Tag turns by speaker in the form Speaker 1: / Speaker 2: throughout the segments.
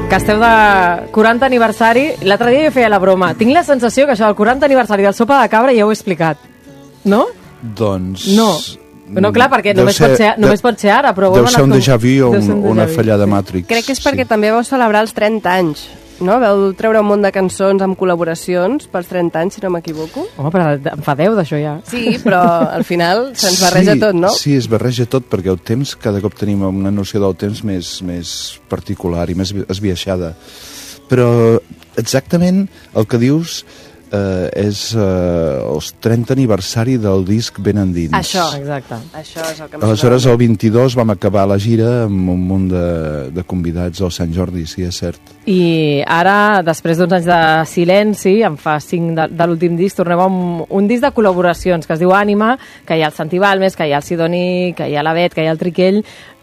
Speaker 1: que esteu de 40 aniversari. L'altre dia jo feia la broma. Tinc la sensació que això del 40 aniversari del Sopa de Cabra ja ho he explicat. No?
Speaker 2: Doncs...
Speaker 1: No, clar, perquè només pot ser ara, però...
Speaker 2: Deu ser un déjà vu o una fallada Matrix.
Speaker 3: Crec que és perquè també vau celebrar els 30 anys, no? Vau treure un munt de cançons amb col·laboracions pels 30 anys, si no m'equivoco.
Speaker 1: Home, però em fa 10 d'això ja.
Speaker 3: Sí, però al final se'ns barreja tot, no?
Speaker 2: Sí, es barreja tot, perquè el temps, cada cop tenim una noció del temps més particular i més esbiaixada. Però exactament el que dius... és el 30 aniversari del disc Ben Endins.
Speaker 3: Això,
Speaker 1: exacte.
Speaker 3: Això és el que
Speaker 2: aleshores, el 22 vam acabar la gira amb un munt de convidats al Sant Jordi, sí, és cert.
Speaker 1: I ara, després d'uns anys de silenci, en fa 5 de l'últim disc, tornem amb un disc de col·laboracions que es diu Ànima, que hi ha el Santi Balmes, que hi ha el Sidoní, que hi ha la Bet, que hi ha el Triquell...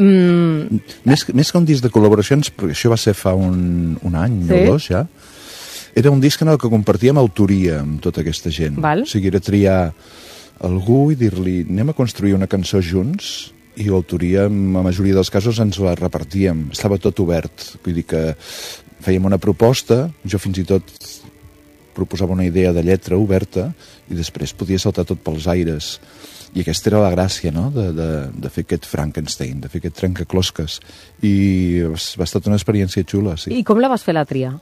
Speaker 2: Més que un disc de col·laboracions, perquè això va ser fa un any o dos ja, era un disc en el que compartíem autoria amb tota aquesta gent.
Speaker 1: Val.
Speaker 2: O sigui, era triar algú i dir-li anem a construir una cançó junts, i l'autoria, en la majoria dels casos, ens la repartíem. Estava tot obert. Vull dir que fèiem una proposta, jo fins i tot proposava una idea de lletra oberta, i després podia saltar tot pels aires. I aquesta era la gràcia, no?, de fer aquest Frankenstein, de fer aquest trencaclosques. I va estar una experiència xula, sí.
Speaker 1: I com la vas fer la tria?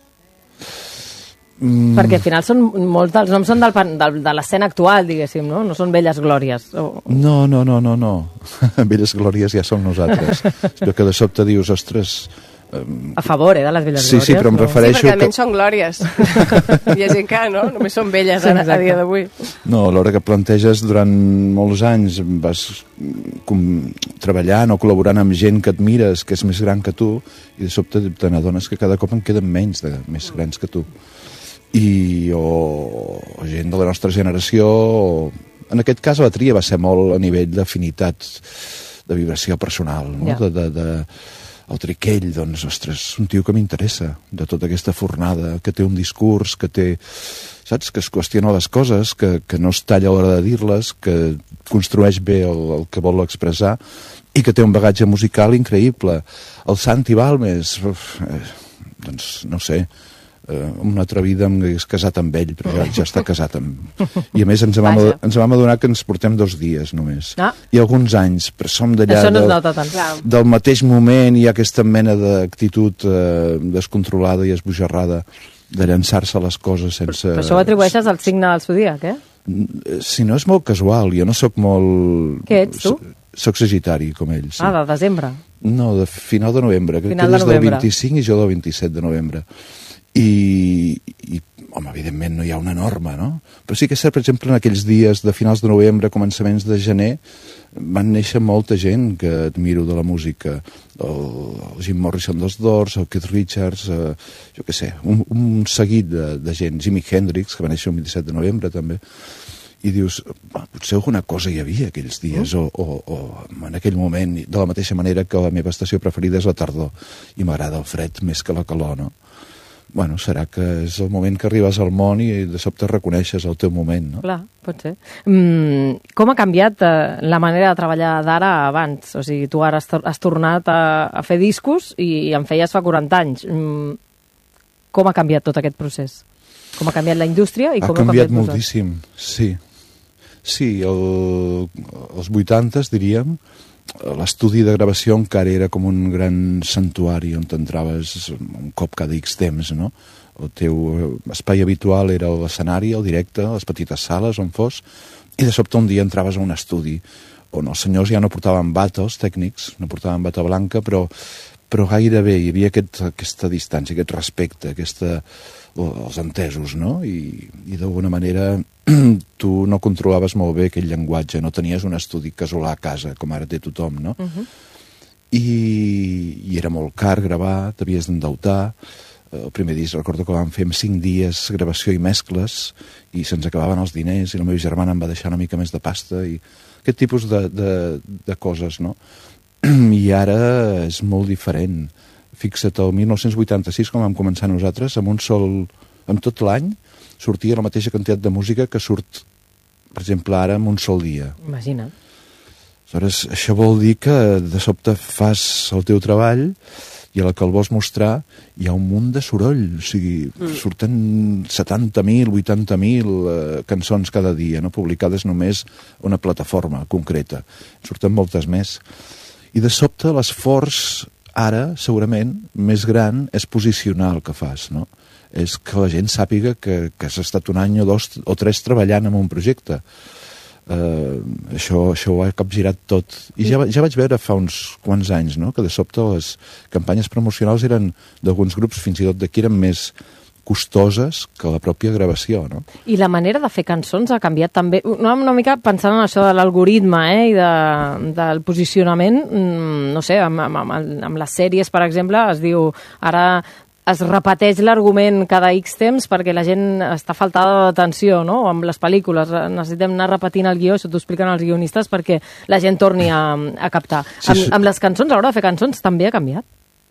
Speaker 1: Perquè al final són molts dels noms són de l'escena actual, diguéssim, no? No són velles glòries.
Speaker 2: No. Velles glòries ja som nosaltres. Però que de sobte dius, ostres...
Speaker 1: A favor, de les velles glòries.
Speaker 2: Sí, però em refereixo...
Speaker 3: Sí, perquè almenys són glòries. Hi ha gent que, no? Només són velles a dia d'avui.
Speaker 2: No, a l'hora que planteges, durant molts anys vas treballant o col·laborant amb gent que admires, que és més gran que tu, i de sobte te n'adones que cada cop en queden menys més grans que tu. O gent de la nostra generació, en aquest cas la tria va ser molt a nivell d'afinitat, de vibració personal, no? El Triquell, doncs, ostres, un tio que m'interessa, de tota aquesta fornada, que té un discurs, que té, saps, que es qüestiona les coses, que no es talla a l'hora de dir-les, que construeix bé el que vol expressar, i que té un bagatge musical increïble. El Santi Balmes, doncs, no sé, una altra vida m'hagués casat amb ell, però ja està casat amb... I a més ens vam adonar que ens portem 2 dies només. I alguns anys, però som d'allà del mateix moment, hi ha aquesta mena d'actitud descontrolada i esbojarrada de llançar-se les coses sense...
Speaker 1: Però això ho atribueixes al signe del zodíac, eh?
Speaker 2: Si no, és molt casual, jo no sóc molt...
Speaker 1: Què ets, tu?
Speaker 2: Soc sagitari, com ell, sí.
Speaker 1: Ah, de desembre?
Speaker 2: No, de final de novembre, crec que ell és del 25 i jo del 27 de novembre. I, home, evidentment no hi ha una norma, no? Però sí que és cert, per exemple, en aquells dies de finals de novembre, començaments de gener, van néixer molta gent que admiro de la música. El Jim Morrison dels Doors, el Keith Richards, jo què sé, un seguit de gent. Jimi Hendrix, que va néixer el 27 de novembre, també. I dius, potser alguna cosa hi havia aquells dies, o en aquell moment, de la mateixa manera que la meva estació preferida és la tardor, i m'agrada el fred més que la calor, no? Bueno, serà que és el moment que arribes al món i de sobte reconeixes el teu moment, no?
Speaker 1: Clar, pot ser. Com ha canviat la manera de treballar d'ara a abans? O sigui, tu ara has tornat a fer discos i en feies fa 40 anys. Com ha canviat tot aquest procés? Com ha canviat la indústria i com ha canviat
Speaker 2: moltíssim, sí. Sí, als 80s, diríem, l'estudi de gravació encara era com un gran santuari on t'entraves un cop cada X temps, no? El teu espai habitual era l'escenari, el directe, les petites sales on fos, i de sobte un dia entraves a un estudi on els senyors ja no portaven bata, els tècnics, no portaven bata blanca, però gairebé hi havia aquesta distància, aquest respecte, els entesos, no? I d'alguna manera tu no controlaves molt bé aquell llenguatge, no tenies un estudi casolà a casa, com ara té tothom, no? I era molt car gravar, t'havies d'endeutar. El primer disc recordo que vam fer en 5 dies gravació i mescles, i se'ns acabaven els diners, i la meva germana em va deixar una mica més de pasta, i aquest tipus de coses, no? I ara és molt diferent. Fixa't, el 1986, quan vam començar nosaltres, amb tot l'any, sortia la mateixa quantitat de música que surt, per exemple, ara en un sol dia.
Speaker 1: Imagina't.
Speaker 2: Aleshores, això vol dir que de sobte fas el teu treball i a la que el vols mostrar hi ha un munt de soroll, o sigui, surten 70.000, 80.000 cançons cada dia, no? Publicades només a una plataforma concreta. Surten moltes més. I de sobte l'esforç ara, segurament, més gran és posicionar el que fas, no? És que la gent sàpiga que has estat un any o 2 o 3 treballant en un projecte. Això ho ha capgirat tot. I ja vaig veure fa uns quants anys, no?, que de sobte les campanyes promocionals eren d'alguns grups, fins i tot d'aquí, eren més costoses que la pròpia gravació, no?
Speaker 1: I la manera de fer cançons ha canviat també, una mica pensant en això de l'algoritme i del posicionament, no sé, amb les sèries, per exemple, es diu, ara es repeteix l'argument cada X temps perquè la gent està faltada d'atenció, no? Amb les pel·lícules necessitem anar repetint el guió, això t'ho expliquen els guionistes perquè la gent torni a captar. Sí. Amb les cançons, a l'hora de fer cançons, també ha canviat?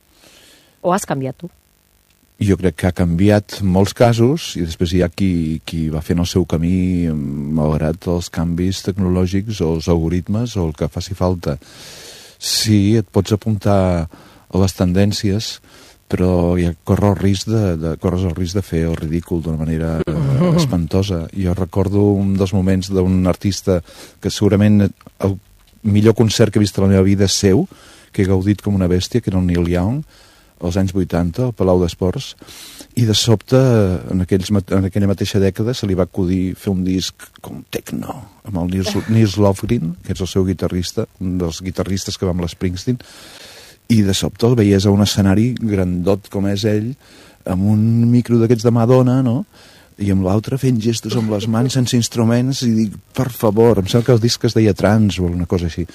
Speaker 1: O has canviat tu?
Speaker 2: Jo crec que ha canviat en molts casos i després hi ha qui va fent el seu camí malgrat els canvis tecnològics o els algoritmes o el que faci falta. Sí, et pots apuntar a les tendències, però ja corres el risc de fer el ridícul d'una manera espantosa. Jo recordo un dels moments d'un artista que segurament el millor concert que he vist a la meva vida és seu, que he gaudit com una bèstia, que era el Neil Young, als anys 80, al Palau d'Esports, i de sobte, en aquella mateixa dècada, se li va acudir fer un disc com techno, amb el Nils Lofgren, que és el seu guitarrista, un dels guitarristes que va amb l'Springsteen, i de sobte el veies a un escenari grandot com és ell, amb un micro d'aquests de Madonna, no?, i amb l'altre fent gestos amb les mans sense instruments, i dic, per favor, em sembla que el disc es deia Trans o alguna cosa així,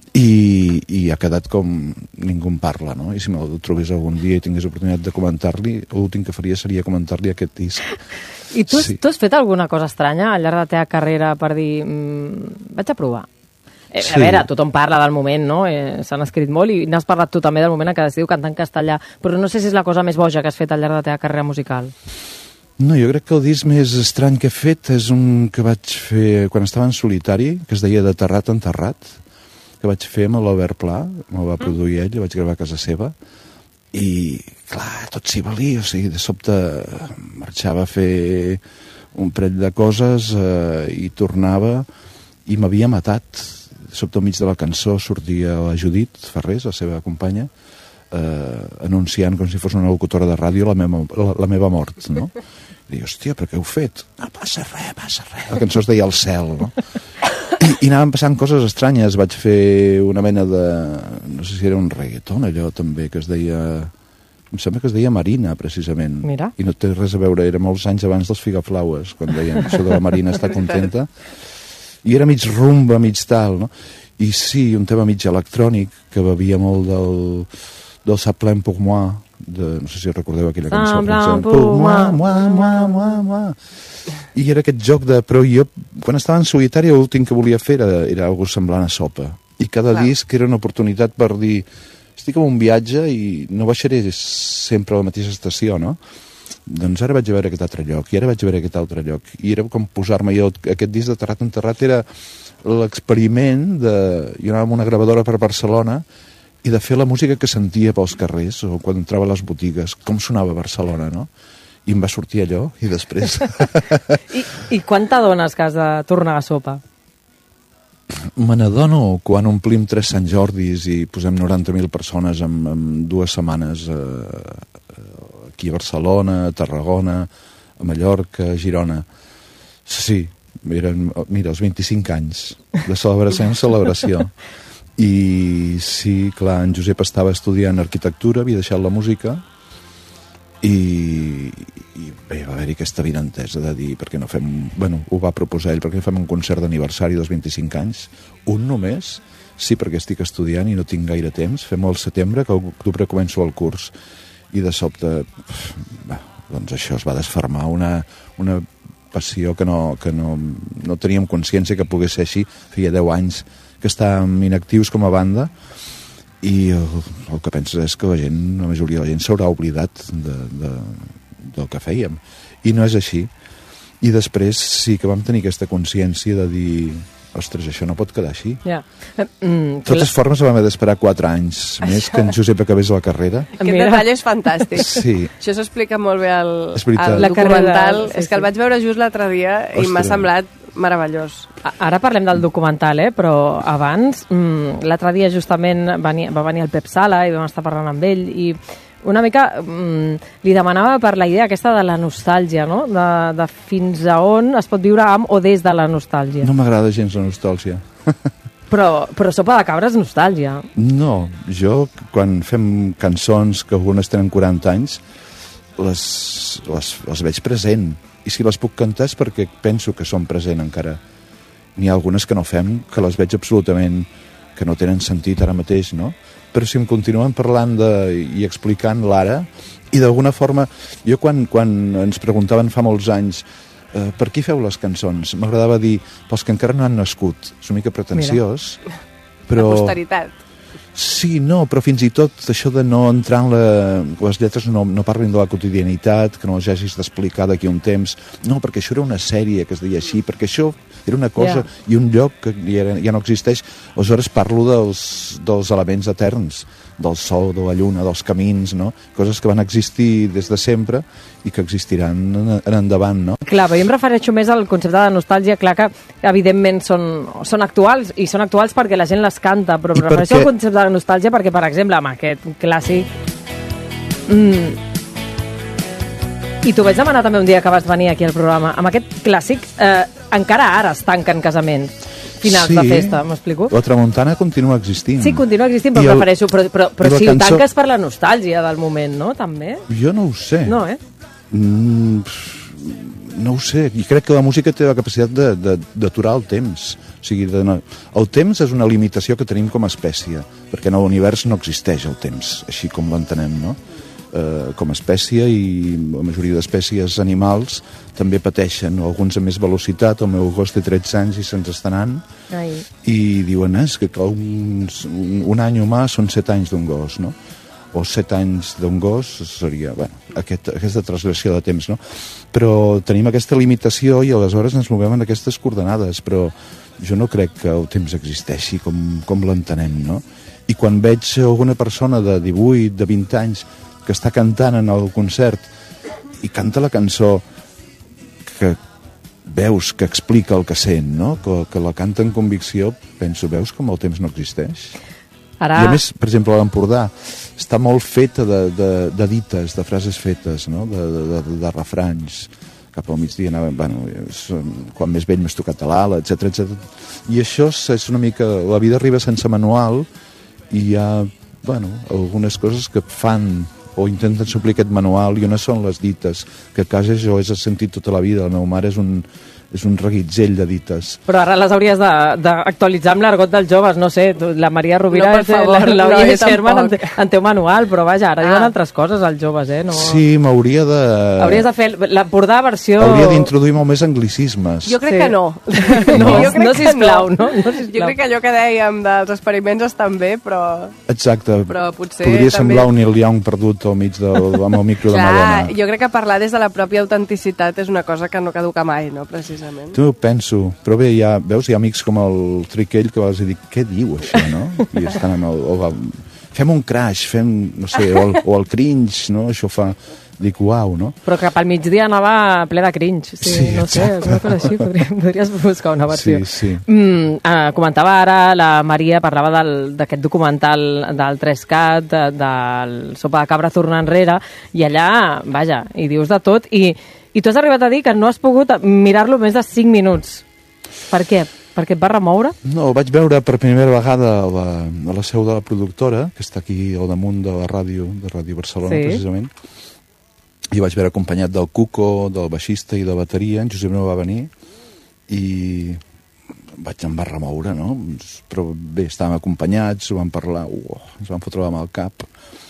Speaker 2: i ha quedat com ningú en parla, no? I si me'l trobés algun dia i tingués oportunitat de comentar-li, l'últim que faria seria comentar-li aquest disc.
Speaker 1: I tu has fet alguna cosa estranya al llarg de la teva carrera per dir, vaig a provar? Sí. A veure, tothom parla del moment, no? S'han escrit molt i n'has parlat tu també del moment en què decidiu cantar en castellà, però no sé si és la cosa més boja que has fet al llarg de la teva carrera musical.
Speaker 2: No, jo crec que el disc més estrany que he fet és un que vaig fer quan estava en solitari, que es deia De terrat a enterrat, que vaig fer amb l'Albert Pla, me'l va produir ell, el vaig gravar a casa seva, i clar, tot s'hi valia, o sigui, de sobte marxava a fer un parell de coses i tornava i m'havia matat. De sobte al mig de la cançó sortia la Judit Ferrés, la seva companya, anunciant com si fos una locutora de ràdio la meva mort, no? I dic, hòstia, però què heu fet? No passa res. La cançó es deia El cel, no? I anaven passant coses estranyes. Vaig fer una mena de... no sé si era un reggaeton, allò també, que es deia... em sembla que es deia Marina, precisament.
Speaker 1: Mira.
Speaker 2: I no té res a veure, era molts anys abans dels Figaflaues, quan deien això de la Marina està contenta. I era mig rumba, mig tal, no? I sí, un tema mig electrònic, que bevia molt del Ça Plaint pour moi, no sé si recordeu aquella cançó.
Speaker 1: Ça Plaint pour
Speaker 2: moi. I era aquest joc de... Però jo, quan estava en solitari, l'últim que volia fer era algo semblant a sopa. I cada disc era una oportunitat per dir, estic en un viatge i no baixaré sempre a la mateixa estació, no? Doncs ara vaig a veure aquest altre lloc, i ara vaig a veure aquest altre lloc. I era com posar-me jo... Aquest disc de Terrat Enterrat era l'experiment de... Jo anava amb una gravadora per Barcelona i de fer la música que sentia pels carrers o quan entrava a les botigues, com sonava Barcelona, no? I em va sortir allò, i després...
Speaker 1: I quan t'adones que has de tornar a sopa?
Speaker 2: Me n'adono quan omplim 3 Sant Jordis i posem 90.000 persones en 2 setmanes aquí a Barcelona, a Tarragona, a Mallorca, a Girona. Sí, eren, mira, els 25 anys de celebració en celebració. I sí, clar, en Josep estava estudiant arquitectura, havia deixat la música i bé, va haver-hi aquesta avinentesa de dir, perquè no fem... Bueno, ho va proposar ell, perquè fem un concert d'aniversari dels 25 anys, un només, sí, perquè estic estudiant i no tinc gaire temps, fem-ho al setembre, que a l'octubre començo el curs, i de sobte, doncs això es va desfermar, una passió que no teníem consciència que pogués ser així, feia 10 anys que estàvem inactius com a banda, i el que penses és que la majoria de la gent s'haurà oblidat del que fèiem, i no és així. I després sí que vam tenir aquesta consciència de dir ostres, això no pot quedar així.
Speaker 1: Ja.
Speaker 2: De totes formes, vam haver d'esperar 4 anys més que en Josep acabés la carrera.
Speaker 3: Aquest detall és fantàstic.
Speaker 2: Sí.
Speaker 3: Això s'explica molt bé al
Speaker 2: La
Speaker 3: documental.
Speaker 1: Sí,
Speaker 3: és que el vaig veure just l'altre dia i m'ha semblat meravellós.
Speaker 1: Ara parlem del documental, però abans, l'altre dia justament va venir el Pep Sala i vam estar parlant amb ell i una mica li demanava per la idea aquesta de la nostàlgia, no? De fins a on es pot viure amb o des de la nostàlgia.
Speaker 2: No m'agrada gens la nostàlgia.
Speaker 1: Però sopa de cabra és nostàlgia.
Speaker 2: No, jo quan fem cançons que algunes tenen 40 anys les veig present, i si les puc cantar és perquè penso que són present encara. N'hi ha algunes que no fem, que les veig absolutament que no tenen sentit ara mateix, no? Però si em continuen parlant i explicant l'ara, i d'alguna forma, jo quan ens preguntaven fa molts anys per qui feu les cançons, m'agradava dir pels que encara no han nascut. És una mica pretensiós.
Speaker 3: Mira.
Speaker 2: Però...
Speaker 3: La posteritat.
Speaker 2: Sí, no, però fins i tot això de no entrar en les lletres no parlin de la quotidianitat, que no les hagis d'explicar d'aquí un temps. No, perquè això era una sèrie que es deia així, perquè això era una cosa i un lloc que ja no existeix. Aleshores parlo dels elements eterns, del sol, de la lluna, dels camins, no? Coses que van existir des de sempre i que existiran en endavant, no?
Speaker 1: Clar, però jo em refereixo més al concepte de nostàlgia, clar que evidentment són actuals, i són actuals perquè la gent les canta, però em refereixo al concepte de nostàlgia perquè, per exemple, amb aquest clàssic... I t'ho vaig demanar també un dia que vas venir aquí al programa. Amb aquest clàssic, encara ara es tanquen casaments, finals de festa, m'explico?
Speaker 2: La tramuntana continua existint.
Speaker 1: Sí, continua existint, però em refereixo... Però si ho tanques per la nostàlgia del moment, no? També?
Speaker 2: Jo no ho sé.
Speaker 1: No,
Speaker 2: no ho sé, i crec que la música té la capacitat d'aturar el temps. O sigui, el temps és una limitació que tenim com a espècie, perquè en l'univers no existeix el temps, així com l'entenem, no? Com a espècie, i la majoria d'espècies animals també pateixen, alguns amb més velocitat. El meu gos té 13 anys i se'ns està anant. I diuen que un any humà són 7 anys d'un gos, no? O 7 anys d'un gos seria, bueno, aquesta transgressió de temps, no? Però tenim aquesta limitació i aleshores ens movem en aquestes coordenades, però jo no crec que el temps existeixi com l'entenem, no? I quan veig alguna persona de 18, de 20 anys que està cantant en el concert i canta la cançó que veus que explica el que sent, no? Que la canta en convicció, penso, veus com el temps no existeix? I a més, per exemple, a l'Empordà està molt feta de dites, de frases fetes, no? De refranys. Cap al migdia anava, bueno, quan més vell m'has tocat a l'ala, etc. I això és una mica... La vida arriba sense manual i hi ha, bueno, algunes coses que fan o intenten suplir aquest manual, i on són les dites, que a casa jo he sentit tota la vida. La meva mare és un reguitzell de dites.
Speaker 1: Però ara les hauries d'actualitzar amb l'argot dels joves, no sé, la Maria Rovira,
Speaker 3: no, per favor,
Speaker 1: l'hauria de Sherman en teu manual, però vaja, ara diuen altres coses als joves, No...
Speaker 2: Sí, m'hauria de...
Speaker 1: Hauries de fer l'Empordà versió...
Speaker 2: Hauria d'introduir molt més anglicismes.
Speaker 3: Jo crec que no.
Speaker 1: No, sisplau, no?
Speaker 3: Jo crec que allò que dèiem dels experiments estan bé, però...
Speaker 2: Exacte.
Speaker 3: Però potser
Speaker 2: podria
Speaker 3: també...
Speaker 2: semblar un Neil Young perdut al mig amb el micro de Madonna.
Speaker 3: Jo crec que parlar des de la pròpia autenticitat és una cosa que no caduca mai, no? Precisament.
Speaker 2: Tu penso, però bé, veus, hi ha amics com el Triquell que vas dir, què diu això, no? I estan amb fem un crash, no sé, o el cringe, no? Això fa... Dic, uau, no?
Speaker 1: Però cap al migdia anava ple de cringe. Sí, no sé, alguna cosa així, podries buscar una versió.
Speaker 2: Sí.
Speaker 1: Comentava ara, la Maria parlava d'aquest documental del 3CAT, del Sopa de Cabra tornar enrere, i allà, vaja, hi dius de tot, i tu has arribat a dir que no has pogut mirar-lo més de 5 minuts. Per què? Perquè et va remoure? No,
Speaker 2: vaig veure per primera vegada a la seu de la productora, que està aquí al damunt de la ràdio, de Ràdio Barcelona, precisament. I vaig veure acompanyat del Cuco, del baixista i de bateria. En Josep no va venir i em va remoure, no? Però bé, estàvem acompanyats, ho vam parlar, ens vam fotre amb el cap.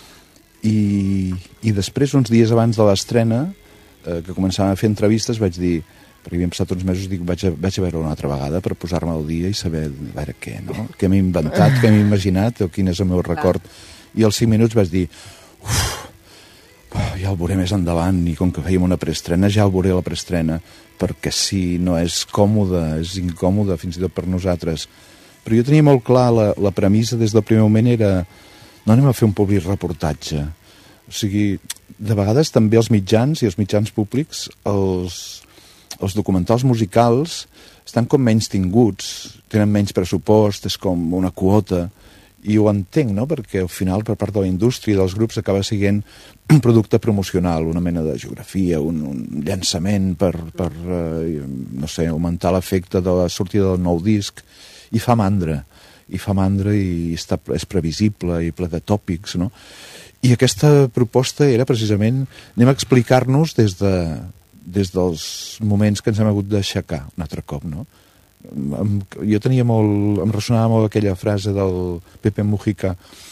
Speaker 2: I després, uns dies abans de l'estrena, que començàvem a fer entrevistes, vaig dir, perquè havíem passat uns mesos, dic, vaig a veure una altra vegada per posar-me al dia i saber, a veure què, no? Què m'he inventat, què m'he imaginat, o quin és el meu record. I als 5 minuts vaig dir, ja el veuré més endavant, i com que fèiem una preestrena, ja el veuré la preestrena, perquè sí, no és còmode, és incòmode fins i tot per nosaltres. Però jo tenia molt clar, la premissa des del primer moment era, no anem a fer un public reportatge. O sigui, de vegades també els mitjans i els mitjans públics, els documentals musicals estan com menys tinguts, tenen menys pressupost, és com una quota, i ho entenc, no?, perquè al final per part de la indústria i dels grups acaba sent un producte promocional, una mena de geografia, un llançament per no sé, augmentar l'efecte de la sortida del nou disc, i fa mandra i és previsible i ple de tòpics, no? I aquesta proposta era precisament, anem a explicar-nos des dels moments que ens hem hagut d'aixecar un altre cop, no? Jo tenia molt, em ressonava molt aquella frase del Pepe Mujica,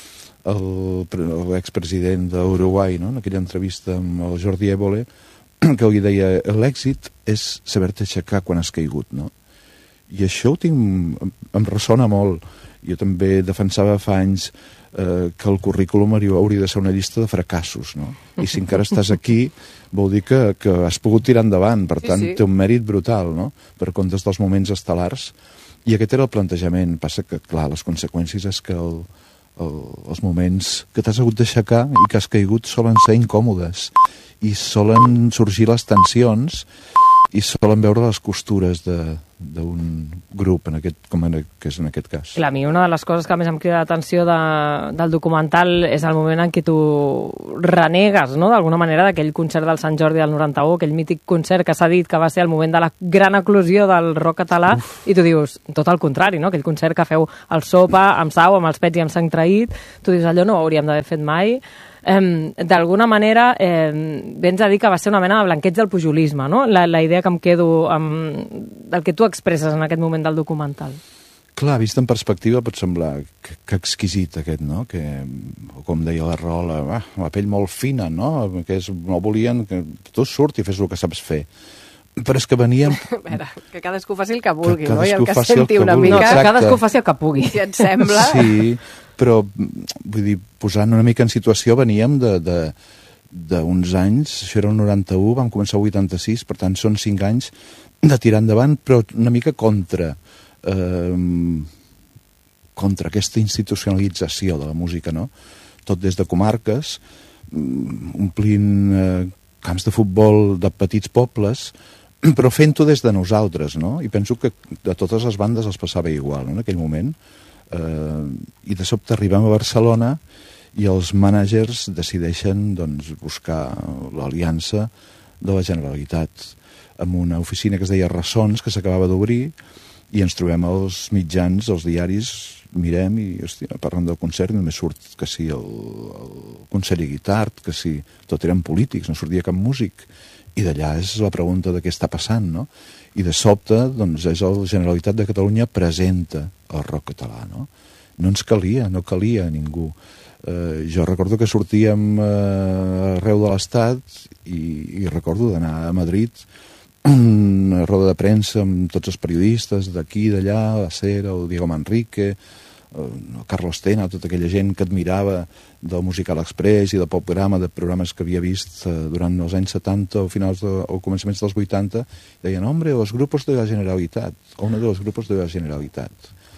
Speaker 2: l'expresident d'Uruguai, no?, en aquella entrevista amb el Jordi Évole, que li deia, l'èxit és saber-te aixecar quan has caigut, no? I això em ressona molt. Jo també defensava fa anys que el currículum hauria de ser una llista de fracassos, no? I si encara estàs aquí, vol dir que has pogut tirar endavant, per tant, té un mèrit brutal, no?, per comptes dels moments estel·lars. I aquest era el plantejament. Passa que, clar, les conseqüències és que els moments que t'has hagut d'aixecar i que has caigut solen ser incòmodes i solen sorgir les tensions i solen veure les costures d'un grup, que és en aquest cas.
Speaker 1: Clar, a mi una de les coses que més em crida l'atenció del documental és el moment en què tu renegues, no?, d'alguna manera, d'aquell concert del Sant Jordi del 91, aquell mític concert que s'ha dit que va ser el moment de la gran eclosió del rock català. I tu dius, tot el contrari, no?, aquell concert que feu al Sopa, amb Sau, amb els Pets i amb Sang Traït, tu dius, allò no ho hauríem d'haver fet mai. D'alguna manera vens a dir que va ser una mena de blanqueig del pujolisme, no?, la idea que em quedo del que tu expresses en aquest moment del documental.
Speaker 2: Clar, vist en perspectiva pot semblar que exquisit aquest, no?, que, com deia la Rahola, la pell molt fina, no?, que no volien que tu surt i fes el que saps fer. Però és que veníem...
Speaker 3: A veure, que cadascú faci el que vulgui,
Speaker 2: no?,
Speaker 3: i el que senti una mica...
Speaker 1: No, que cadascú faci el que pugui.
Speaker 3: Si et sembla...
Speaker 2: Sí, però, vull dir, posant una mica en situació, veníem d'uns anys, això era el 91, vam començar el 86, per tant són 5 anys de tirar endavant, però una mica contra aquesta institucionalització de la música, no? Tot des de comarques, omplint camps de futbol de petits pobles, però fent-ho des de nosaltres, no? I penso que a totes les bandes els passava igual, no?, en aquell moment. I de sobte arribem a Barcelona i els mànagers decideixen, doncs, buscar l'aliança de la Generalitat amb una oficina que es deia Ressons, que s'acabava d'obrir, i ens trobem els mitjans, els diaris, mirem i, hòstia, parlant del concert, només surt que sí el conseller Guitart, que sí, tot eren polítics, no sortia cap músic. I d'allà és la pregunta de què està passant, no? I de sobte, doncs, és la Generalitat de Catalunya presenta el rock català, no? No ens calia, no calia ningú. Jo recordo que sortíem arreu de l'Estat i recordo d'anar a Madrid una roda de premsa amb tots els periodistes d'aquí, d'allà, la Ser, el Diego Manrique, el Carlos Tena, tota aquella gent que admirava del Musical Express i del Popgrama, de programes que havia vist durant els anys 70 o començaments dels 80, deien, hombre, los grupos de la Generalitat, o uno de los grupos de la Generalitat.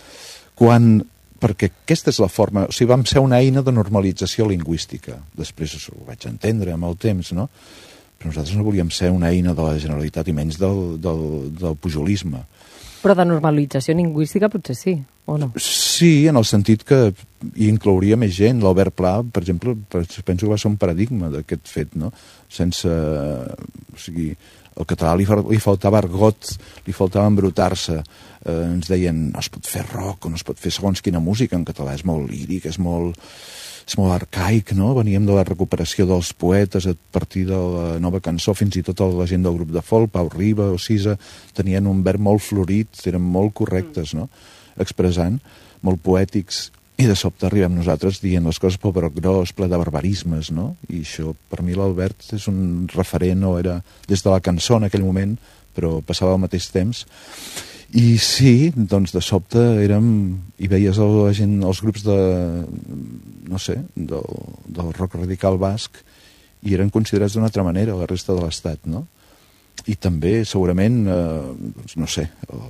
Speaker 2: Perquè aquesta és la forma, o sigui, vam ser una eina de normalització lingüística. Després ho vaig entendre amb el temps, no? Però nosaltres no volíem ser una eina de la Generalitat i menys del pujolisme.
Speaker 1: Però de normalització lingüística potser sí, o no?
Speaker 2: Sí, en el sentit que hi inclouria més gent. L'Albert Pla, per exemple, penso que va ser un paradigma d'aquest fet, no? Sense... O sigui, al català li faltava argot, li faltava embrutar-se. Ens deien, no es pot fer rock, o no es pot fer segons quina música en català, és molt líric, és molt arcaic, no? Veníem de la recuperació dels poetes a partir de la nova cançó, fins i tot la gent del grup de folk, Pau Riba o Cisa, tenien un verb molt florit, eren molt correctes, no? Expressant, molt poètics, i de sobte arribem nosaltres dient les coses pel broc gros, ple de barbarismes, no? I això, per mi, l'Albert és un referent, no era des de la cançó en aquell moment, però passava al mateix temps. I sí, doncs de sobte érem, i veies la gent, els grups de, no sé, del rock radical basc, i eren considerats d'una altra manera a la resta de l'Estat, no? I també, segurament, no sé,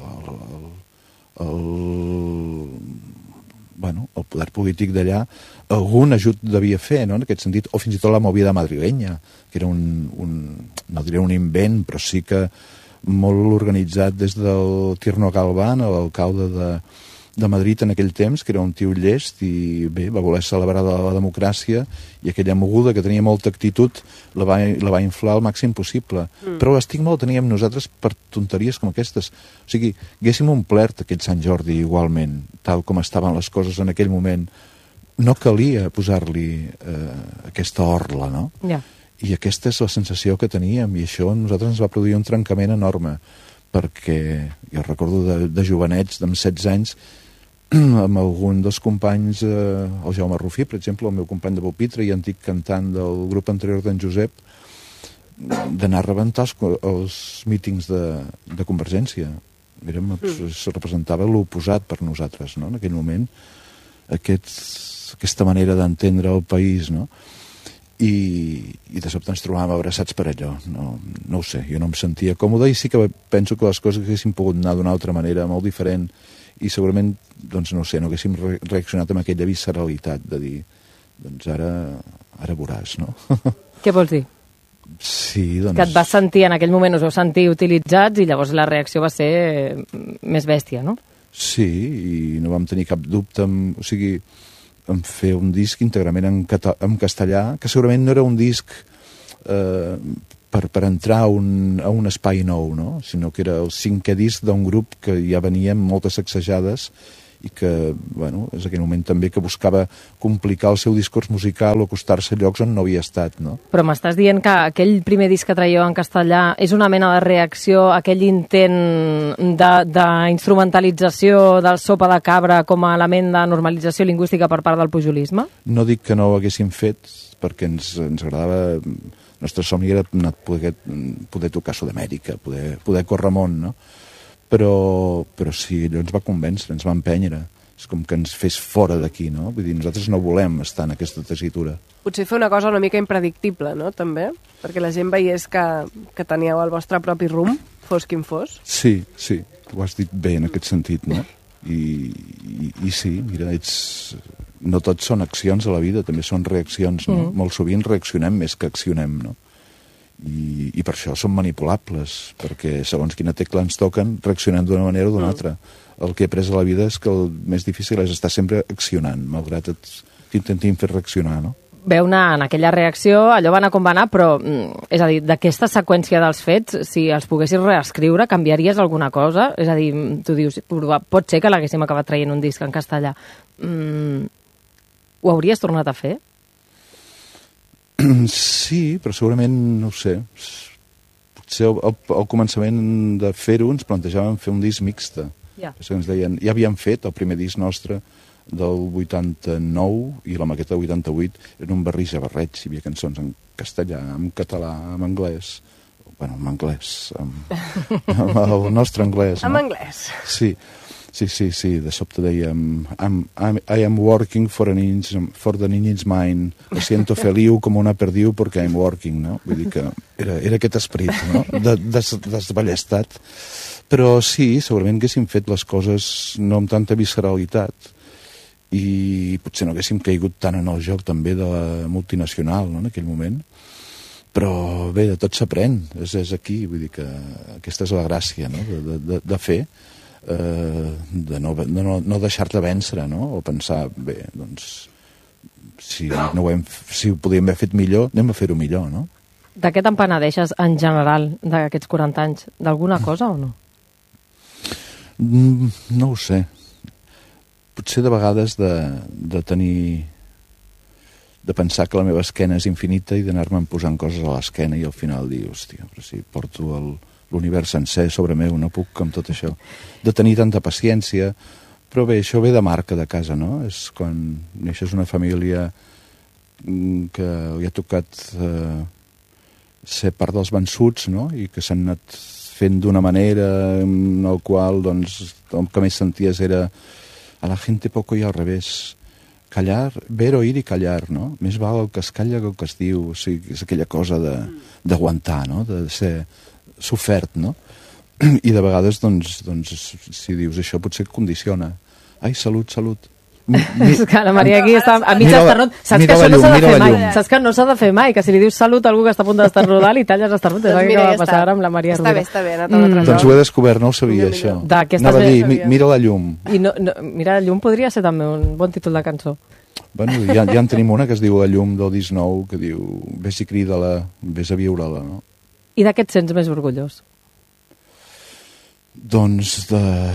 Speaker 2: el poder polític d'allà algun ajut devia fer, no?, en aquest sentit, o fins i tot la movida madrilenya, que era no diré un invent, però sí que molt organitzat des del Tierno Galván, l'alcalde de Madrid en aquell temps, que era un tio llest i bé, va voler celebrar la democràcia, i aquella moguda que tenia molta actitud la va inflar al màxim possible. Però l'estigma el teníem nosaltres per tonteries com aquestes. O sigui, haguéssim omplert aquest Sant Jordi igualment, tal com estaven les coses en aquell moment. No calia posar-li aquesta orla, no?
Speaker 1: Ja.
Speaker 2: I aquesta és la sensació que teníem, i això a nosaltres ens va produir un trencament enorme, perquè jo recordo de jovenets, amb 16 anys, amb algun dels companys, el Jaume Rufí, per exemple, el meu company de pupitre i antic cantant del grup anterior d'en Josep, d'anar a rebentar els mítings de Convergència. Se representava l'oposat per nosaltres, no?, en aquell moment, aquesta manera d'entendre el país, no? I de sobte ens trobàvem abraçats per allò. No ho sé, jo no em sentia còmode, i sí que penso que les coses haguessin pogut anar d'una altra manera, molt diferent, i segurament, doncs no ho sé, no haguéssim reaccionat amb aquella visceralitat de dir, doncs ara veuràs, no?
Speaker 1: Què vols dir?
Speaker 2: Sí, doncs...
Speaker 1: Que et vas sentir, en aquell moment us vau sentir utilitzats, i llavors la reacció va ser més bèstia, no?
Speaker 2: Sí, i no vam tenir cap dubte en fer un disc íntegrament en castellà, que segurament no era un disc per entrar a un espai nou, no?, sinó que era el 5è disc d'un grup que ja venia amb moltes sacsejades i que, bueno, és aquell moment també que buscava complicar el seu discurs musical o acostar-se a llocs on no havia estat, no?
Speaker 1: Però m'estàs dient que aquell primer disc que traieu en castellà és una mena de reacció a aquell intent d'instrumentalització del sopa de cabra com a element de normalització lingüística per part del pujolisme? No
Speaker 2: dic que no ho haguéssim fet, perquè ens agradava... El nostre somni era poder tocar Sud-amèrica, poder córrer món, no? Però sí, allò ens va convèncer, ens va empènyer. És com que ens fes fora d'aquí, no? Vull dir, nosaltres no volem estar en aquesta tessitura.
Speaker 3: Potser fer una cosa una mica impredictible, no?, també? Perquè la gent veiés que teníeu el vostre propi rumb, fos quin fos.
Speaker 2: Sí, ho has dit bé en aquest sentit, no? I sí, mira, no tot són accions a la vida, també són reaccions, no? Molt sovint reaccionem més que accionem, no? I per això són manipulables, perquè segons quina tecla ens toquen, reaccionem d'una manera o d'una altra. El que he après a la vida és que el més difícil és estar sempre accionant, malgrat que intentim fer reaccionar, no?
Speaker 1: Veu anar en aquella reacció, allò va anar com va anar, però, és a dir, d'aquesta seqüència dels fets, si els poguessis reescriure, canviaries alguna cosa? És a dir, tu dius, pot ser que l'haguéssim acabat traient un disc en castellà. Ho hauries tornat a fer?
Speaker 2: Sí, però segurament, no ho sé, potser al començament de fer-ho ens plantejàvem fer un disc mixta. Ens deien, ja havíem fet el primer disc nostre del 89 i la maqueta del 88 era un barrig a barreig, hi havia cançons en castellà, en català, en anglès, bueno, en anglès, amb el nostre anglès.
Speaker 3: En anglès.
Speaker 2: Sí, de sobte dèiem I am working for the ninja's mind, lo siento feliu com una perdiu perquè I'm working, no? Vull dir que era aquest esperit, no?, desballestat. Però sí, segurament haguéssim fet les coses no amb tanta visceralitat i potser no haguéssim caigut tant en el joc també de la multinacional, no?, en aquell moment. Però bé, de tot s'aprèn, és aquí, vull dir que aquesta és la gràcia, no?, de fer, de no deixar-te vèncer, no?, o pensar, bé, doncs, si ho podíem haver fet millor, anem a fer-ho millor, no?
Speaker 1: De què te'n penedeixes en general d'aquests 40 anys? D'alguna cosa o no?
Speaker 2: No ho sé. Potser de vegades de tenir... de pensar que la meva esquena és infinita i d'anar-me'n posant coses a l'esquena i al final dir, hòstia, però si porto l'univers sencer sobre meu, no puc amb tot això. De tenir tanta paciència, però bé, això ve de marca de casa, no? És quan neixes una família que li ha tocat ser part dels vençuts, no?, i que s'han anat fent d'una manera en el qual, doncs, el que més senties era a la gente poco y al revés, callar, ver, oír i callar, no? Més val el que es calla que el que es diu, o sigui, és aquella cosa d'aguantar, no? De ser sofert, no? I de vegades, doncs, si dius això, potser et condiciona. Ai, salut.
Speaker 1: És que la Maria aquí està a mig esternut. Saps que això no s'ha de fer mai. Saps que no s'ha de fer mai, que si li dius salut a algú que està a punt d'esternudar, li talles l'esternut. És el que va passar ara amb la Maria Rovira.
Speaker 3: Està bé.
Speaker 2: Doncs ho he descobert, no ho sabia, això. Anava a dir, mira la llum.
Speaker 1: I mira la llum podria ser també un bon títol de cançó.
Speaker 2: Bueno, ja en tenim una que es diu La llum del disc nou, que diu, vés i crida-la, vés a viure-la, no?
Speaker 1: I de què et sents més orgullós?
Speaker 2: Doncs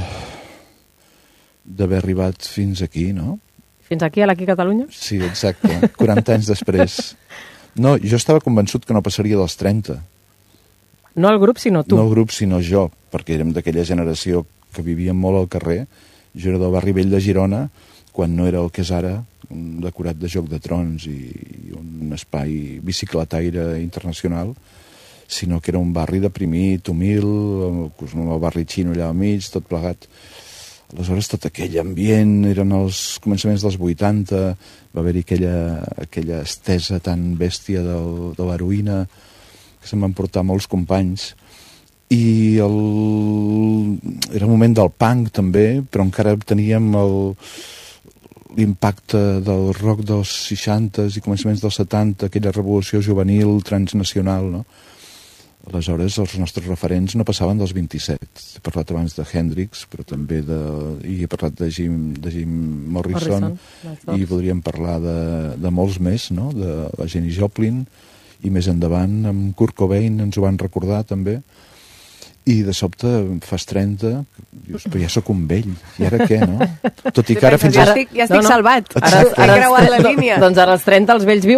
Speaker 2: d'haver arribat fins aquí, no?
Speaker 1: Fins aquí, a l'Aquí Catalunya?
Speaker 2: Sí, exacte, 40 anys després. No, jo estava convençut que no passaria dels 30.
Speaker 1: No el grup, sinó tu.
Speaker 2: No el grup, sinó jo, perquè érem d'aquella generació que vivíem molt al carrer. Jo era del barri vell de Girona, quan no era el que és ara, un decorat de Joc de Trons i un espai bicicletaire internacional, sinó que era un barri deprimit, humil, el barri xino allà al mig, tot plegat. Aleshores, tot aquell ambient, eren els començaments dels 80, va haver-hi aquella estesa tan bèstia de l'heroïna, que se'n van portar molts companys. I era el moment del punk, també, però encara teníem l'impacte del rock dels 60s i començaments dels 70, aquella revolució juvenil, transnacional, no? Aleshores, els nostres referents no passaven dels 27. He parlat abans de Hendrix, però també he parlat de Jim Morrison i podríem parlar de molts més, no? De la Janis Joplin, i més endavant amb Kurt Cobain ens ho van recordar també. I de sobte fas 30, dius, però ja sóc un vell, i ara què, no? Tot i que ara fins
Speaker 3: ja estic salvat, he creuat la línia.
Speaker 1: Doncs ara als 30 els vells viuen.